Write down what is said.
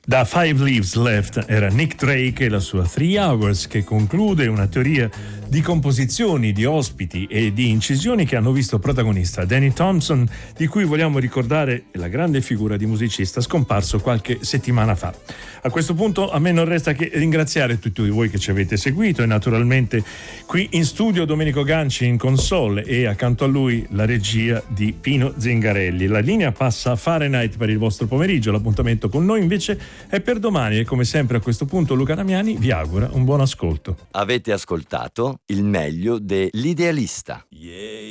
Da Five Leaves Left era Nick Drake e la sua 3 Hours, che conclude una teoria di composizioni, di ospiti e di incisioni che hanno visto protagonista Danny Thompson, di cui vogliamo ricordare la grande figura di musicista scomparso qualche settimana fa. A questo punto a me non resta che ringraziare tutti voi che ci avete seguito e naturalmente qui in studio Domenico Ganci in console e accanto a lui la regia di Pino Zingarelli. La linea passa a Fahrenheit per il vostro pomeriggio, l'appuntamento con noi invece è per domani e come sempre a questo punto Luca Damiani vi augura un buon ascolto. Avete ascoltato il meglio dell'Idealista. Yeah.